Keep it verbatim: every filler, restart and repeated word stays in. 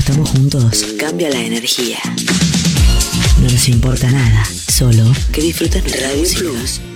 estamos juntos, cambia la energía. No nos importa nada, solo que disfruten Radio Plus.